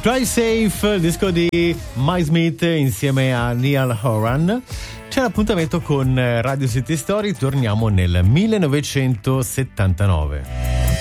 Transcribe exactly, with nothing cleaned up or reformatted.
Drive Safe, il disco di Mike Smith insieme a Niall Horan. C'è l'appuntamento con Radio City Story, torniamo nel millenovecentosettantanove.